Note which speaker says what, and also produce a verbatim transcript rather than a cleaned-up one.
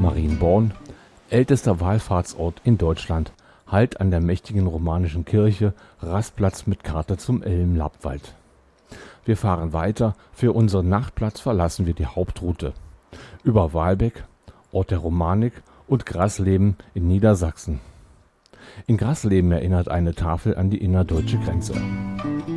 Speaker 1: Marienborn, ältester Wallfahrtsort in Deutschland, Halt an der mächtigen romanischen Kirche, Rastplatz mit Karte zum Elm-Lappwald. Wir fahren weiter, für unseren Nachtplatz verlassen wir die Hauptroute. Über Wahlbeck, Ort der Romanik und Grasleben in Niedersachsen. In Grasleben erinnert eine Tafel an die innerdeutsche Grenze.